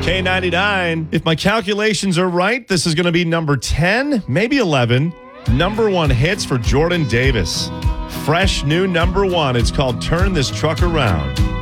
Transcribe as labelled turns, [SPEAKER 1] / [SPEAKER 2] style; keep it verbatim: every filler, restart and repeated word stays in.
[SPEAKER 1] K ninety-nine. If my calculations are right, this is going to be number ten, maybe eleven. Number one hits for Jordan Davis. Fresh new number one. It's called Turn This Truck Around.